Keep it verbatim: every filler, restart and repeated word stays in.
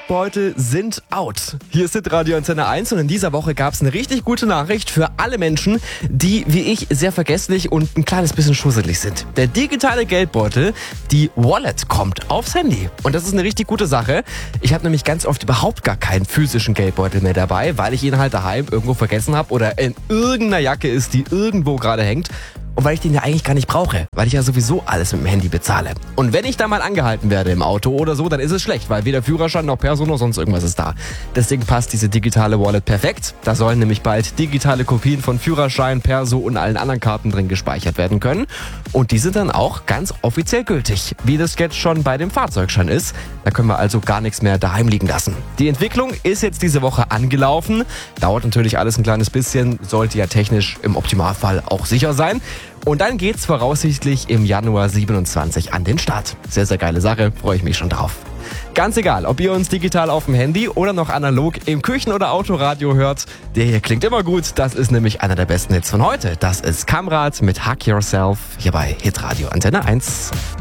Geldbeutel sind out. Hier ist Hitradio Antenne eins und in dieser Woche gab es eine richtig gute Nachricht für alle Menschen, die wie ich sehr vergesslich und ein kleines bisschen schusselig sind. Der digitale Geldbeutel, die Wallet, kommt aufs Handy. Und das ist eine richtig gute Sache. Ich habe nämlich ganz oft überhaupt gar keinen physischen Geldbeutel mehr dabei, weil ich ihn halt daheim irgendwo vergessen habe oder in irgendeiner Jacke ist, die irgendwo gerade hängt. Und weil ich den ja eigentlich gar nicht brauche, weil ich ja sowieso alles mit dem Handy bezahle. Und wenn ich da mal angehalten werde im Auto oder so, dann ist es schlecht, weil weder Führerschein noch Perso noch sonst irgendwas ist da. Deswegen passt diese digitale Wallet perfekt. Da sollen nämlich bald digitale Kopien von Führerschein, Perso und allen anderen Karten drin gespeichert werden können. Und die sind dann auch ganz offiziell gültig, wie das jetzt schon bei dem Fahrzeugschein ist. Da können wir also gar nichts mehr daheim liegen lassen. Die Entwicklung ist jetzt diese Woche angelaufen. Dauert natürlich alles ein kleines bisschen, sollte ja technisch im Optimalfall auch sicher sein. Und dann geht's voraussichtlich im Januar siebenundzwanzig an den Start. Sehr, sehr geile Sache, freue ich mich schon drauf. Ganz egal, ob ihr uns digital auf dem Handy oder noch analog im Küchen- oder Autoradio hört, der hier klingt immer gut. Das ist nämlich einer der besten Hits von heute. Das ist Kamrat mit Hack Yourself hier bei Hitradio Antenne eins.